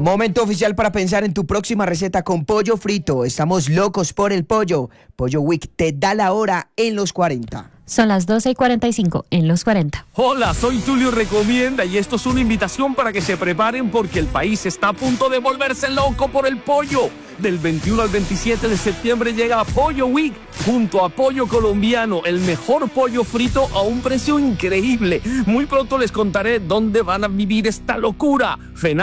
Momento oficial para pensar en tu próxima receta con pollo frito. Estamos locos por el pollo. Pollo Week te da la hora en los 40. Son las 12:45 en los 40. Hola, soy Tulio Recomienda y esto es una invitación para que se preparen porque el país está a punto de volverse loco por el pollo. Del 21 al 27 de septiembre llega Pollo Week junto a Pollo Colombiano, el mejor pollo frito a un precio increíble. Muy pronto les contaré dónde van a vivir esta locura. FENAL